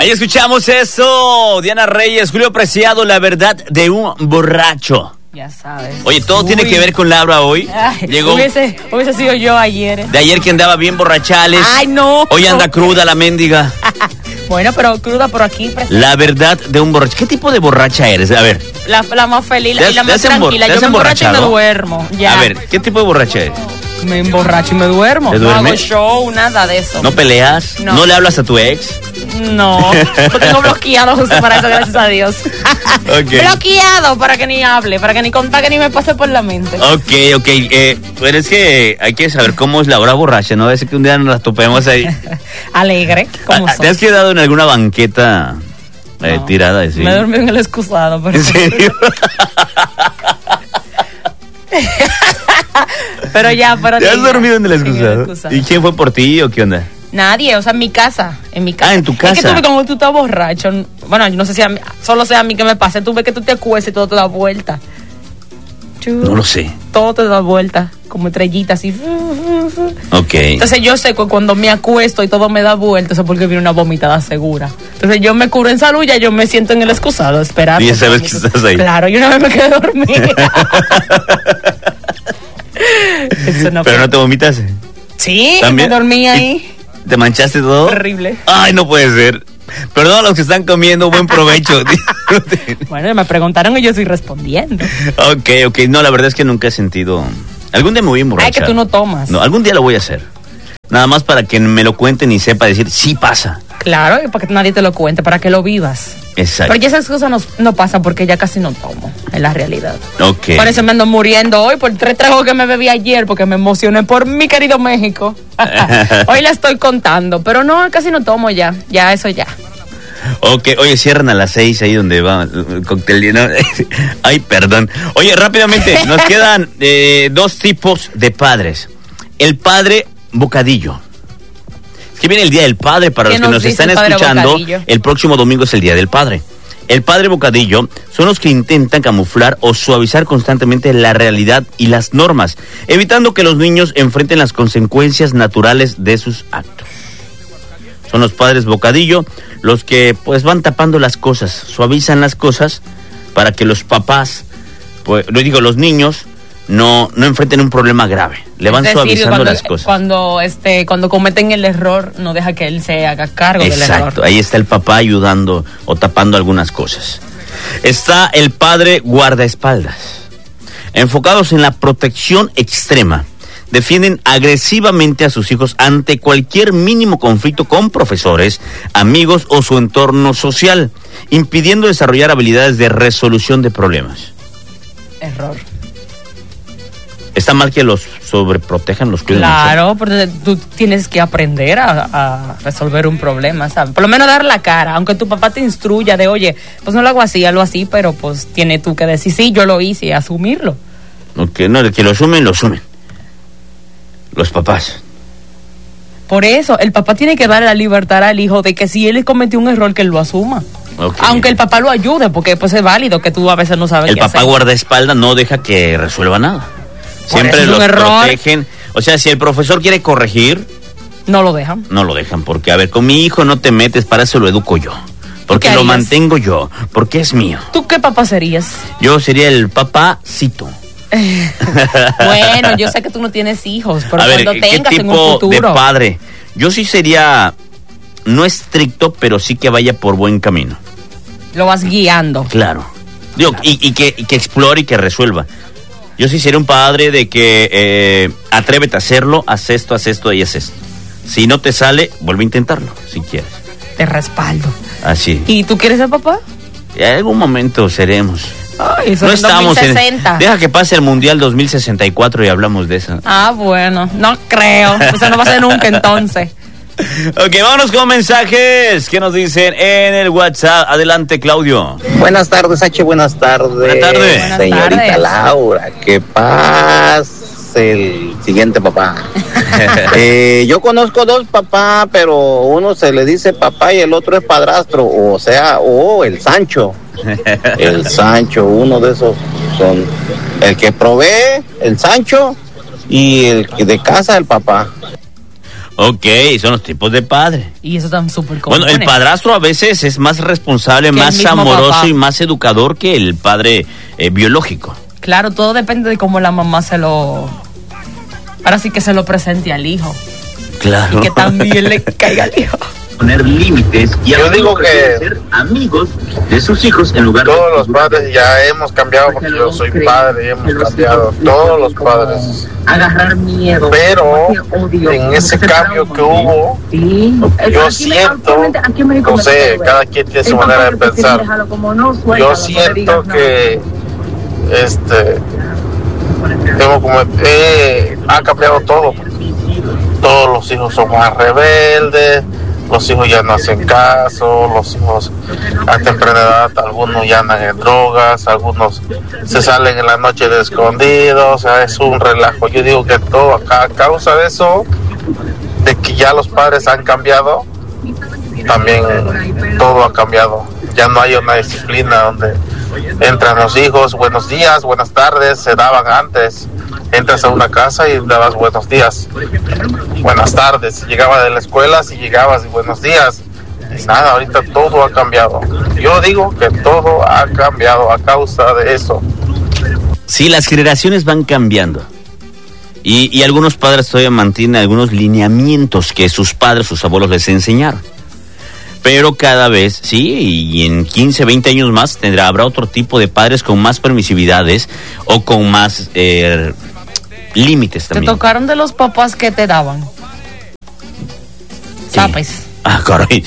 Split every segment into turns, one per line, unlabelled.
Ahí escuchamos eso. Diana Reyes, Julio Preciado, la verdad de un borracho.
Ya sabes.
Oye, todo tiene que ver con Laura hoy.
Ay,
Llegó
hubiese sido yo ayer.
de ayer que andaba bien borrachales.
Ay, no.
Hoy anda cruda la mendiga.
Bueno, pero cruda por aquí. Presente.
La verdad de un borracho. ¿Qué tipo de borracha eres? A ver.
La más feliz y la más
¿te has
tranquila. Yo me emborracho y me duermo. Ya.
A ver, ¿qué tipo de borracha eres?
Me emborracho y me duermo.
¿Te
No
duermes?
hago show, nada de eso.
¿No peleas?
No.
¿No le hablas a tu ex?
No, lo tengo bloqueado justo para eso, gracias a Dios.
Okay.
Bloqueado para que ni hable, para que ni contar, que ni me pase por la mente.
Ok. Pero es que hay que saber cómo es la hora borracha, ¿no? Es que un día nos la topemos ahí.
Alegre, como
¿Te has quedado en alguna banqueta
No.
tirada? Sí?
Me dormí en el excusado. Pero
¿En serio?
Pero ya, pero
¿Te has
diga.
dormido en el
En
excusado? ¿Y quién fue por ti o qué onda?
Nadie, o sea, en mi casa.
Ah, en tu casa.
Es que tú ves como tú estás borracho. Bueno, yo no sé si solo sea a mí que me pase. Tú ves que tú te acuestas y todo te da vuelta.
No lo sé.
Todo te da vuelta, como estrellitas así.
Ok.
Entonces yo sé que cuando me acuesto y todo me da vuelta, eso es porque viene una vomitada segura. Entonces yo me curo en salud, ya yo me siento en el excusado esperando.
Y esa vez que estás ahí.
Claro, yo una vez me quedé dormida. Eso no
Pero
fue.
no te vomitas.
Sí,
¿También?
me dormí ahí.
¿Te manchaste todo?
Horrible.
Ay, no puede ser. Perdón a los que están comiendo, buen provecho.
Bueno, me preguntaron y yo estoy respondiendo.
Ok. No, la verdad es que nunca he sentido. Algún día me voy a emborrachar.
Ay, que tú no tomas.
No, algún día lo voy a hacer. Nada más para que me lo cuenten y sepa decir, sí pasa.
Claro, y para que nadie te lo cuente, para que lo vivas.
Exacto.
Pero ya esas cosas no pasan porque ya casi no tomo, en la realidad.
Ok.
Por eso me ando muriendo hoy por 3 tragos que me bebí ayer porque me emocioné por mi querido México. Hoy la estoy contando, pero no, casi no tomo ya, eso ya.
Ok, oye, cierran a las 6 ahí donde va el cóctel. ¿No? Ay, perdón. Oye, rápidamente, nos quedan 2 tipos de padres. El padre bocadillo. Es que viene el Día del Padre, para los que nos están escuchando, el próximo domingo es el Día del Padre. El padre bocadillo son los que intentan camuflar o suavizar constantemente la realidad y las normas, evitando que los niños enfrenten las consecuencias naturales de sus actos. Son los padres bocadillo los que pues van tapando las cosas, suavizan las cosas para que los papás, pues los niños no enfrenten un problema grave. Le van suavizando las cosas.
Cuando cometen el error, no deja que él se haga cargo del error.
Exacto, ahí está el papá ayudando o tapando algunas cosas. Está el padre guardaespaldas, enfocados en la protección extrema. Defienden agresivamente a sus hijos ante cualquier mínimo conflicto con profesores, amigos o su entorno social, impidiendo desarrollar habilidades de resolución de problemas.
Error.
¿Está mal que los sobreprotejan, los cuiden?
Claro, porque tú tienes que aprender a resolver un problema, ¿sabes? Por lo menos dar la cara, aunque tu papá te instruya de, oye, pues no lo hago así, hazlo así, pero pues tiene tú que decir, sí, yo lo hice, y asumirlo.
Ok, no, el que lo asumen, lo asumen. Los papás.
Por eso, el papá tiene que darle la libertad al hijo de que si él cometió un error, que él lo asuma.
Okay.
Aunque el papá lo ayude, porque pues es válido que tú a veces no sabes
el
qué
papá
hacer.
guardaespaldas no deja que resuelva nada. Siempre los protegen. O sea, si el profesor quiere corregir,
no lo dejan.
No lo dejan, porque a ver, con mi hijo no te metes, para eso lo educo yo. Porque lo mantengo yo, porque es mío.
¿Tú qué papá serías?
Yo sería el papacito.
Bueno, yo sé que tú no tienes hijos, pero
a ver,
cuando tengas
¿qué
en un
tipo
futuro.
de padre? Yo sí sería, no estricto, pero sí que vaya por buen camino.
Lo vas guiando.
Claro. Digo, claro. Y que explore y que resuelva. Yo sí sería un padre de que atrévete a hacerlo, haz esto y haz esto. Si no te sale, vuelve a intentarlo, si quieres.
Te respaldo.
Así.
¿Y tú quieres ser papá?
En algún momento seremos.
Ay, eso
no
en
estamos
2060.
Deja que pase el Mundial 2064 y hablamos de eso.
Ah, bueno, no creo. Eso no va a ser nunca entonces.
Ok, vámonos con mensajes. ¿Qué nos dicen en el WhatsApp? Adelante, Claudio.
Buenas tardes, H. Buenas tardes.
Buenas tardes.
Señorita Laura, que pase el siguiente papá. Yo conozco 2 papás, pero uno se le dice papá y el otro es padrastro, o sea, el Sancho. El Sancho, uno de esos son el que provee, el Sancho, y el que de casa, el papá.
Ok, son los tipos de padre.
Y eso está súper común.
Bueno, el padrastro a veces es más responsable,
que
más amoroso
papá.
y más educador que el padre biológico.
Claro, todo depende de cómo la mamá ahora sí que se lo presente al hijo.
Claro.
Y que también le caiga al hijo.
Poner límites y
yo digo que
ser amigos de sus hijos en lugar
todos los padres ya hemos cambiado, porque yo soy padre y hemos cambiado, todos los padres.
Agarrar miedo.
Pero en ese cambio que hubo, yo siento, no sé, cada quien tiene su manera de pensar. Yo siento que ha cambiado todo. Todos los hijos son más rebeldes, los hijos ya no hacen caso, los hijos a temprana edad, algunos ya andan en drogas, algunos se salen en la noche de escondidos, o sea, es un relajo. Yo digo que todo a causa de eso, de que ya los padres han cambiado, también todo ha cambiado. Ya no hay una disciplina donde entran los hijos, buenos días, buenas tardes, se daban antes. Entras a una casa y dabas buenos días, buenas tardes. Llegaba de la escuela, si llegabas y buenos días. Y nada, ahorita todo ha cambiado. Yo digo que todo ha cambiado a causa de eso.
Sí, las generaciones van cambiando. Y algunos padres todavía mantienen algunos lineamientos que sus padres, sus abuelos les enseñaron. Pero cada vez, sí, y en 15, 20 años más habrá otro tipo de padres con más permisividades o con más límites también.
¿Te tocaron de los papás que te daban?
Sí.
¿Sabes?
Caray.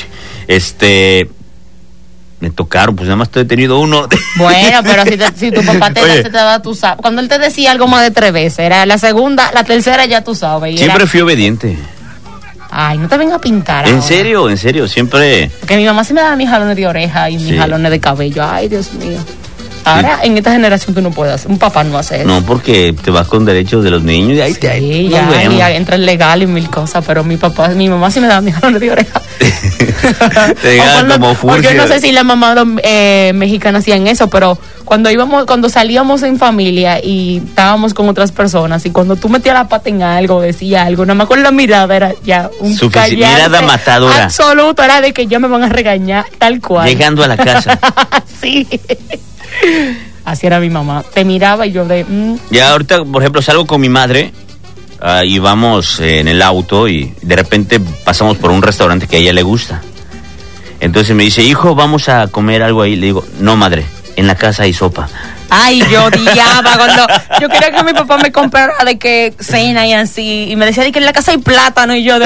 Me tocaron, pues nada más he tenido uno.
Bueno, pero si tu papá te daba, tú sabes. Cuando él te decía algo más de 3 veces, era la segunda, la tercera ya tú sabes.
Siempre fui obediente.
Ay, no te venga a pintar.
En serio, siempre.
Porque mi mamá sí me daba mis jalones de oreja y mis jalones de cabello. Ay, Dios mío. Ahora, en esta generación tú no puedes hacer, un papá no hace eso.
No, porque te vas con derechos de los niños y ahí
ya entra el legal y mil cosas, pero mi mamá sí me daba mis jalones de oreja.
Te como
porque no sé si la mamá mexicana hacían eso, pero cuando salíamos en familia y estábamos con otras personas y cuando tú metías la pata en algo, decía algo, nada más con la mirada era ya un
mirada matadora.
Absoluto, era de que ya me van a regañar, tal cual.
Llegando a la casa.
Sí. Así era mi mamá. Te miraba y yo
Ya ahorita, por ejemplo, salgo con mi madre y vamos en el auto y de repente pasamos por un restaurante que a ella le gusta. Entonces me dice, hijo, vamos a comer algo ahí. Le digo, no, madre, en la casa hay sopa.
Ay, yo odiaba cuando yo quería que mi papá me comprara de que cena y así, y me decía de que en la casa hay plátano, y yo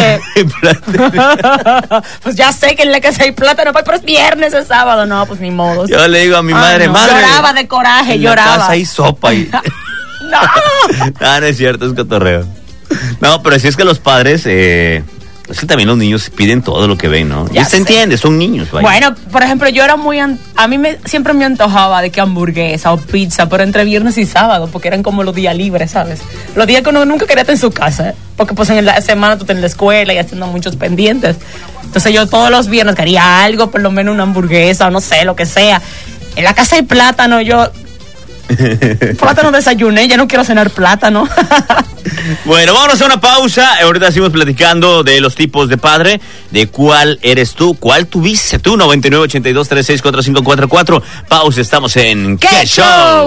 pues ya sé que en la casa hay plátano, pero es viernes, es sábado, no, pues ni modo.
Yo le digo a mi madre,
no.
madre,
lloraba de coraje,
en
lloraba.
En la casa hay sopa y... No, no es cierto, es cotorreo. No, pero si es que los padres, es que también los niños piden todo lo que ven, ¿no? Ya se entiende, son niños. Vaya.
Bueno, por ejemplo, yo era siempre me antojaba de que hamburguesa o pizza, pero entre viernes y sábado, porque eran como los días libres, ¿sabes? Los días que uno nunca quería estar en su casa, porque pues en la semana tú estás en la escuela y haciendo muchos pendientes. Entonces yo todos los viernes quería algo, por lo menos una hamburguesa o no sé, lo que sea. En la casa hay plátano, yo... plátano desayuné, ya no quiero cenar plátano.
Bueno, vámonos a una pausa. Ahorita seguimos platicando de los tipos de padre, de cuál eres tú, cuál tuviste tú. 9982364544. Pausa, estamos en ¿Qué Show?